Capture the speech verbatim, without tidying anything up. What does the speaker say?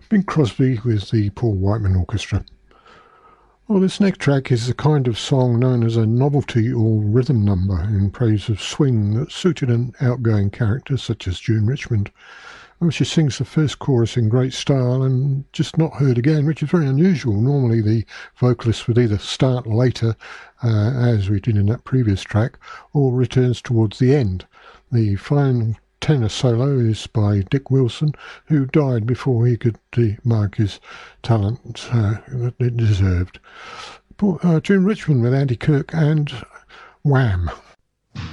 Bing Crosby with the Paul Whiteman Orchestra. Well, this next track is the kind of song known as a novelty or rhythm number in praise of swing that suited an outgoing character such as June Richmond. Well, she sings the first chorus in great style and just not heard again, which is very unusual. Normally the vocalist would either start later, uh, as we did in that previous track, or returns towards the end. The final tenor solo is by Dick Wilson, who died before he could mark his talent uh, that it deserved. Uh, June Richmond with Andy Kirk and Wham!